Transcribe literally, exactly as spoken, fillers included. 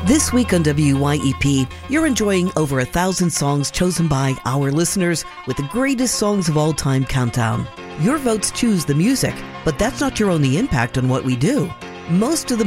This week on W Y E P, you're enjoying over a thousand songs chosen by our listeners with the greatest songs of all time countdown. Your votes choose the music, but that's not your only impact on what we do. Most of the